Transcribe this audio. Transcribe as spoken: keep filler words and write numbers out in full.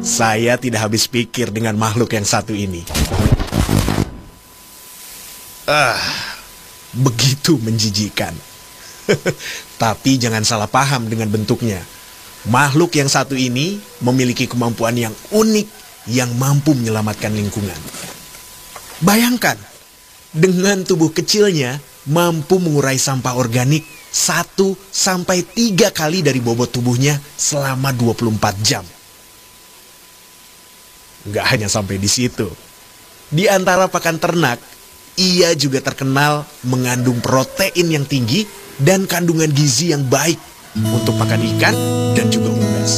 Saya tidak habis pikir dengan makhluk yang satu ini. Ah, begitu menjijikan. Tapi jangan salah paham dengan bentuknya. Makhluk yang satu ini memiliki kemampuan yang unik yang mampu menyelamatkan lingkungan. Bayangkan, dengan tubuh kecilnya mampu mengurai sampah organik satu sampai tiga kali dari bobot tubuhnya selama dua puluh empat jam. Nggak hanya sampai di situ. Di antara pakan ternak, ia juga terkenal mengandung protein yang tinggi dan kandungan gizi yang baik untuk pakan ikan dan juga unggas.